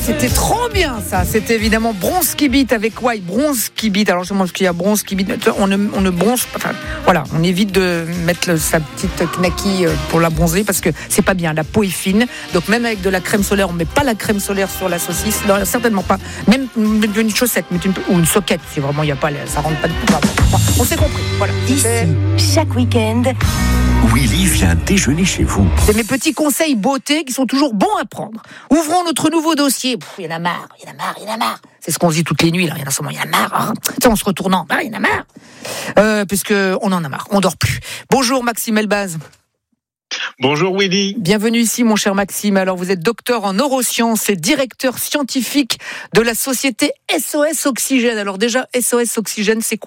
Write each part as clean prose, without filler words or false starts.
c'était trop bien ça. C'était évidemment Bronski Beat avec Why Bronski Beat. Alors je sais pas ce qu'il y a Bronski Beat. On ne bronze pas. Enfin, voilà, on évite de mettre sa petite knacky pour la bronzer parce que c'est pas bien. La peau est fine. Donc même avec de la crème solaire, on met pas la crème solaire sur la saucisse. Non, certainement pas. Même une chaussette ou une soquette. Si vraiment il y a pas, ça rentre pas de tout. On s'est compris. Voilà. Ici, chaque week-end, Willy vient déjeuner chez vous. C'est mes petits conseils beauté qui sont toujours bons à prendre. Ouvrons notre nouveau dossier. Il y en a marre. C'est ce qu'on se dit toutes les nuits. Là. Il y en a sûrement, il y en a marre. En se retournant, il y en a marre. Puisque on en a marre. On dort plus. Bonjour Maxime Elbaz. Bonjour Willy. Bienvenue ici mon cher Maxime. Alors vous êtes docteur en neurosciences et directeur scientifique de la société SOS Oxygène. Alors déjà, SOS Oxygène, c'est quoi ?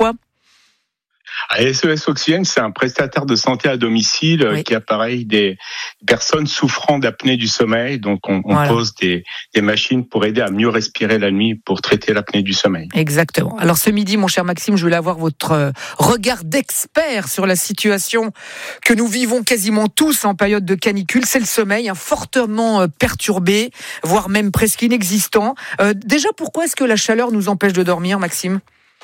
SOS Oxygène, c'est un prestataire de santé à domicile qui appareille des personnes souffrant d'apnée du sommeil. Donc, on pose des machines pour aider à mieux respirer la nuit pour traiter l'apnée du sommeil. Exactement. Alors, ce midi, mon cher Maxime, je voulais avoir votre regard d'expert sur la situation que nous vivons quasiment tous en période de canicule. C'est le sommeil, fortement perturbé, voire même presque inexistant. Déjà, pourquoi est-ce que la chaleur nous empêche de dormir, Maxime ?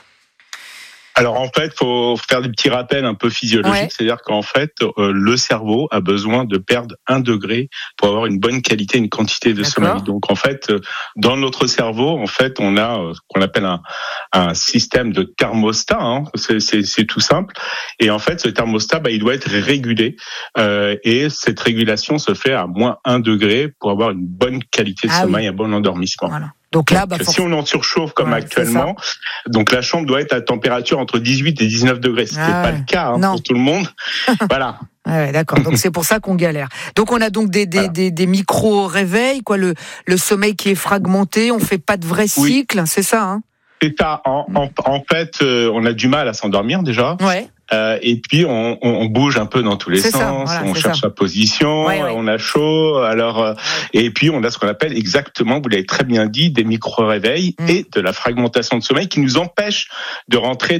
Alors en fait, faut faire des petits rappels un peu physiologiques, c'est-à-dire qu'en fait, le cerveau a besoin de perdre 1 degré pour avoir une bonne qualité, une quantité de sommeil. Donc en fait, dans notre cerveau, en fait, on a ce qu'on appelle un système de thermostat. C'est tout simple. Et en fait, ce thermostat, il doit être régulé. Et cette régulation se fait à moins 1 degré pour avoir une bonne qualité de sommeil, un bon endormissement. Voilà. Donc là, si on en surchauffe comme actuellement, donc la chambre doit être à température entre 18 et 19 degrés. Ce qui n'est pas le cas pour tout le monde. Voilà. D'accord. Donc c'est pour ça qu'on galère. Donc on a donc des micro-réveils, le sommeil qui est fragmenté, on fait pas de vrai cycle, c'est ça, C'est ça. En fait, on a du mal à s'endormir déjà. Et puis on bouge un peu dans tous les sens, on cherche sa position, on a chaud. Alors et puis on a ce qu'on appelle exactement, vous l'avez très bien dit, des micro-réveils et de la fragmentation de sommeil qui nous empêche de rentrer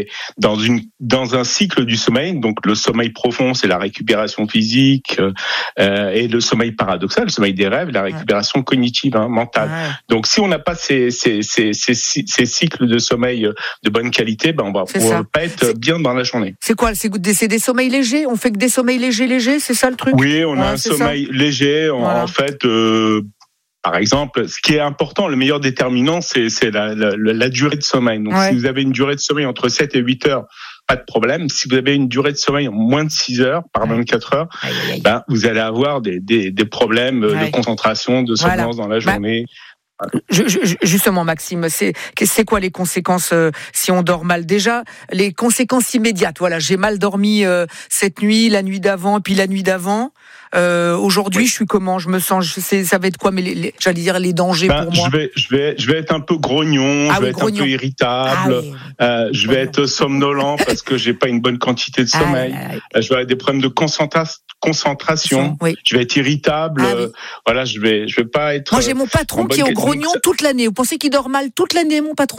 dans un cycle du sommeil. Donc le sommeil profond, c'est la récupération physique et le sommeil paradoxal, le sommeil des rêves, la récupération cognitive, mentale. Donc si on n'a pas ces cycles de sommeil de bonne qualité, on va pas être bien dans la journée. C'est quoi ? C'est des sommeils légers ? On fait que des sommeils légers, c'est ça le truc ? Oui, on a un sommeil léger. En fait, par exemple, ce qui est important, le meilleur déterminant, c'est la durée de sommeil. Donc, si vous avez une durée de sommeil entre 7 et 8 heures, pas de problème. Si vous avez une durée de sommeil en moins de 6 heures, par 24 heures, vous allez avoir des problèmes de concentration, de somnolence dans la journée. Justement, Maxime, c'est quoi les conséquences si on dort mal ? Déjà, les conséquences immédiates. Voilà, j'ai mal dormi cette nuit, la nuit d'avant, puis la nuit d'avant. Aujourd'hui, je suis comment ? Je me sens. Ça va être quoi ? Mais j'allais dire les dangers pour moi. Je vais être un peu grognon. Je vais être un peu irritable. Je vais être somnolent parce que j'ai pas une bonne quantité de sommeil. Je vais avoir des problèmes de concentration. Je vais être irritable. Voilà, je vais pas être. Moi, j'ai mon patron qui est au grognon toute l'année. Vous pensez qu'il dort mal toute l'année, mon patron ?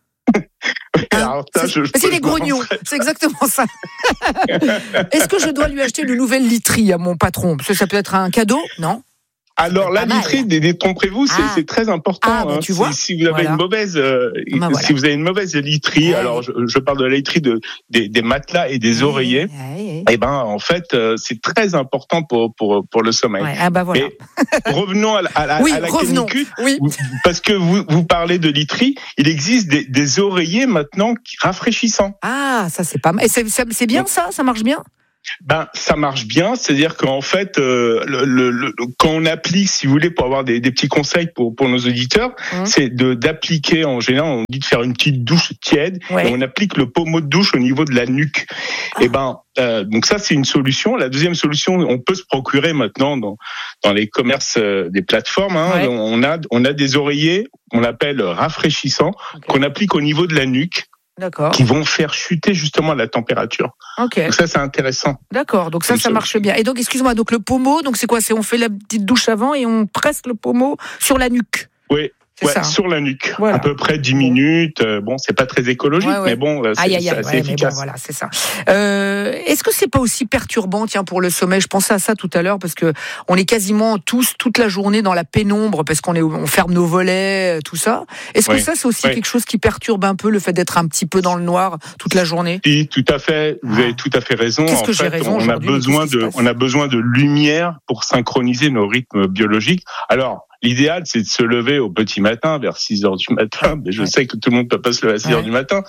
Alors ça, c'est les grognons, c'est exactement ça. Est-ce que je dois lui acheter une nouvelle literie à mon patron ? Parce que ça peut être un cadeau, non ? Alors la literie, détrompez-vous, c'est très important. Tu vois, si vous avez une mauvaise, si vous avez une mauvaise literie, alors je parle de la literie des matelas et des oreillers. Et en fait, c'est très important pour le sommeil. Voilà. Et revenons à la canicule. Parce que vous parlez de literie, il existe des oreillers maintenant rafraîchissants. Ah, ça c'est pas mal. Et c'est bien. Donc, ça marche bien. Ça marche bien, c'est-à-dire qu'en fait, quand on applique, si vous voulez, pour avoir des petits conseils pour nos auditeurs, c'est d'appliquer, en général, on dit de faire une petite douche tiède, et on applique le pommeau de douche au niveau de la nuque. Et donc ça, c'est une solution. La deuxième solution, on peut se procurer maintenant dans les commerces des plateformes. On a des oreillers qu'on appelle rafraîchissants, qu'on applique au niveau de la nuque. D'accord. Qui vont faire chuter justement la température. Donc ça, c'est intéressant. D'accord, donc ça marche bien. Et donc, excuse-moi, donc le pommeau, donc c'est quoi ? On fait la petite douche avant et on presse le pommeau sur la nuque. Oui. sur la nuque, à peu près 10 minutes. Bon, c'est pas très écologique, mais bon, c'est assez efficace. Bon, voilà, c'est ça. Est-ce que c'est pas aussi perturbant, pour le sommeil? Je pensais à ça tout à l'heure parce que on est quasiment tous toute la journée dans la pénombre parce on ferme nos volets, tout ça. Est-ce que ça, c'est aussi quelque chose qui perturbe un peu le fait d'être un petit peu dans le noir toute la journée? Oui, tout à fait. Vous avez tout à fait raison. Qu'est-ce que j'ai raison aujourd'hui? On a besoin de lumière pour synchroniser nos rythmes biologiques. Alors, l'idéal, c'est de se lever au petit matin, vers 6h du matin. Mais je sais que tout le monde peut pas se lever à 6h du matin.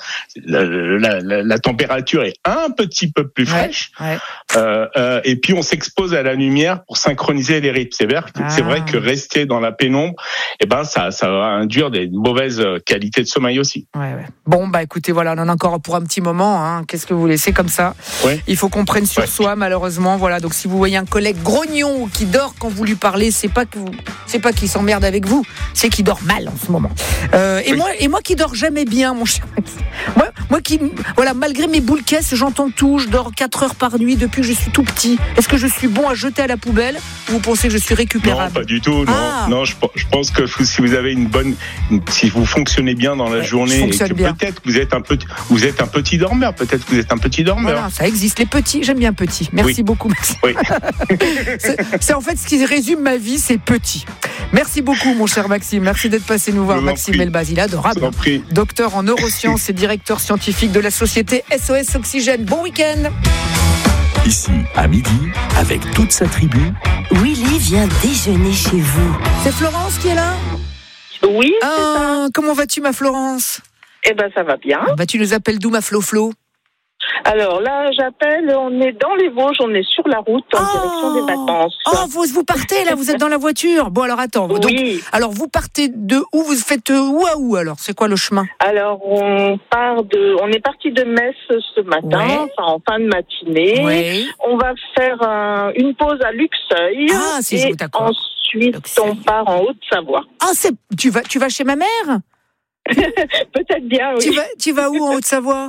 La température est un petit peu plus fraîche. Et puis, on s'expose à la lumière pour synchroniser les rythmes. C'est vrai que rester dans la pénombre, ça va induire des mauvaises qualités de sommeil aussi. Bon, écoutez, voilà, on en a encore pour un petit moment. Qu'est-ce que vous laissez comme ça? Il faut qu'on prenne sur soi, malheureusement. Voilà. Donc, si vous voyez un collègue grognon qui dort quand vous lui parlez, c'est pas qu'il s'emmerde avec vous, c'est qu'il dort mal en ce moment. Et moi qui dors jamais bien, mon cher. Moi qui, malgré mes boules caisses, j'entends tout, je dors 4 heures par nuit depuis que je suis tout petit. Est-ce que je suis bon à jeter à la poubelle ou vous pensez que je suis récupérable? Non, pas du tout. Non, je pense que si vous avez si vous fonctionnez bien dans la journée, et que peut-être vous êtes un petit dormeur, Voilà, ça existe, les petits, j'aime bien petit. Merci beaucoup, Maxime. Oui. c'est en fait ce qui résume ma vie, c'est petit. Merci beaucoup, mon cher Maxime. Merci d'être passé nous voir. Maxime Elbaz, il est adorable. Docteur en neurosciences et directeur scientifique de la société SOS Oxygène. Bon week-end. Ici, à midi, avec toute sa tribu, Willy vient déjeuner chez vous. C'est Florence qui est là? Oui, c'est ça. Comment vas-tu, ma Florence? Ça va bien. Tu nous appelles d'où, ma Flo? Alors là, j'appelle, on est dans les Vosges, on est sur la route en direction des vacances. Vous partez là, vous êtes dans la voiture. Bon, alors attends. Oui. Donc, alors vous partez de où? Vous faites où à où alors? C'est quoi le chemin? Alors on est parti de Metz ce matin, en fin de matinée. Ouais. On va faire une pause à Luxeuil. Et ensuite on part en Haute-Savoie. Tu vas chez ma mère? Peut-être bien, oui. Tu vas où en Haute-Savoie?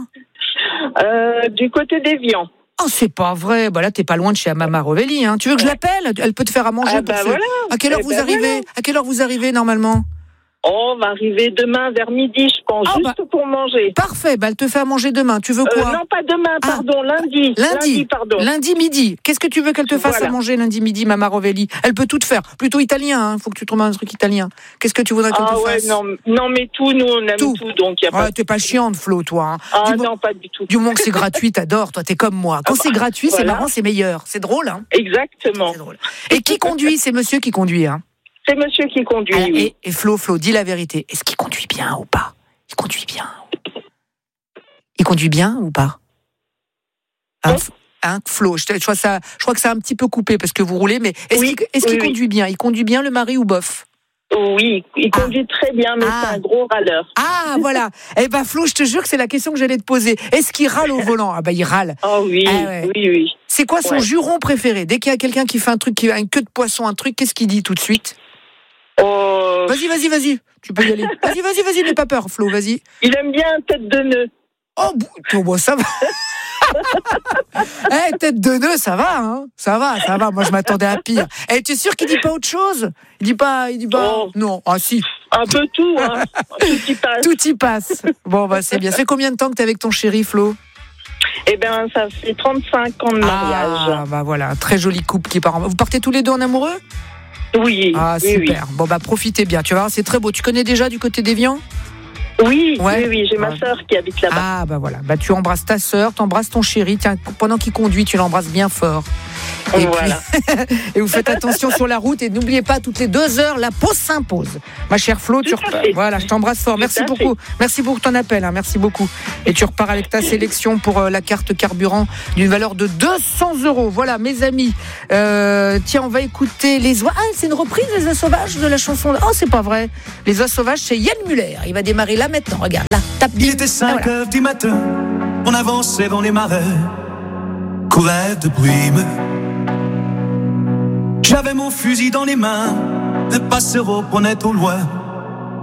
Du côté d'Évian. C'est pas vrai. Là, t'es pas loin de chez Amama Rovelli. Tu veux que je l'appelle? Elle peut te faire à manger. Voilà. À quelle heure vous arrivez? À quelle heure vous arrivez normalement? On va arriver demain vers midi, je pense, juste pour manger. Parfait, elle te fait à manger demain. Tu veux quoi? Non, pas demain, pardon, lundi. Lundi midi. Qu'est-ce que tu veux qu'elle te fasse à manger lundi midi, Mama Rovelli? Elle peut tout te faire. Plutôt italien, faut que tu trouves un truc italien. Qu'est-ce que tu voudrais qu'elle te fasse? Non, mais tout, nous on aime tout, donc il y a pas. T'es pas chiante, Flo, toi. Non, pas du tout. Du moment que c'est gratuit, t'adores, toi, t'es comme moi. Quand c'est gratuit, c'est marrant, c'est meilleur. C'est drôle, Exactement. C'est drôle. Et qui conduit? C'est monsieur qui conduit, C'est monsieur qui conduit, oui. Et Flo, dis la vérité. Est-ce qu'il conduit bien ou pas? Il conduit bien. Il conduit bien ou pas? Flo, je crois que ça a un petit peu coupé parce que vous roulez, mais est-ce qu'il conduit bien? Il conduit bien, le mari, ou bof? Oui, il conduit très bien, mais c'est un gros râleur. Voilà. Flo, je te jure que c'est la question que j'allais te poser. Est-ce qu'il râle au volant? Il râle. Oh oui, oui. C'est quoi son juron préféré? Dès qu'il y a quelqu'un qui fait un truc, qui a une queue de poisson, qu'est-ce qu'il dit tout de suite? Vas-y. Tu peux y aller. Vas-y, n'aie pas peur, Flo, vas-y. Il aime bien tête de nœud. Ça va. Tête de nœud, ça va, Ça va. Moi, je m'attendais à pire. Tu es sûr qu'il dit pas autre chose? Il dit pas. Non. Si. Un peu tout, Tout y passe. Tout y passe. Bon, c'est bien. C'est combien de temps que t'es avec ton chéri, Flo? Ça fait 35 ans de mariage. Voilà, un très joli couple qui part. Vous partez tous les deux en amoureux? Oui. Super. Oui. Bon, profitez bien. Tu vas voir, c'est très beau. Tu connais déjà du côté d'Évian? Oui, j'ai ma sœur qui habite là-bas. Voilà. Tu embrasses ta sœur, t'embrasses ton chéri. Tiens, pendant qu'il conduit, tu l'embrasses bien fort. Et voilà. Et vous faites attention sur la route et n'oubliez pas, toutes les 2 heures, la pause s'impose. Ma chère Flo, voilà, je t'embrasse fort. Merci beaucoup. Merci pour ton appel. Merci beaucoup. Et tu repars avec ta sélection pour la carte carburant d'une valeur de 200 €. Voilà, mes amis. Tiens, on va écouter les oies. C'est une reprise des Oies sauvages de la chanson. C'est pas vrai. Les Oies sauvages, c'est Yann Muller. Il va démarrer là maintenant. Regarde, là. Il était 5 heures du matin. On avançait dans les marais. Courait de brume. J'avais mon fusil dans les mains, le passereau prenait au loin